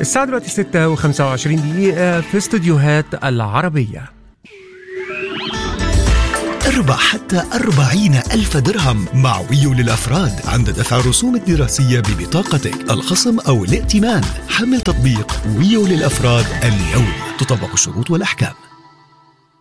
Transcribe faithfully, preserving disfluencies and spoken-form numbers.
الساعة دلوقتي ستة وخمسة وعشرين دقيقة في استوديوهات العربية. اربح حتى أربعين ألف درهم مع ويو للأفراد عند دفع الرسوم الدراسية ببطاقتك، الخصم أو الائتمان. حمل تطبيق ويو للأفراد اليوم، تطبق الشروط والأحكام.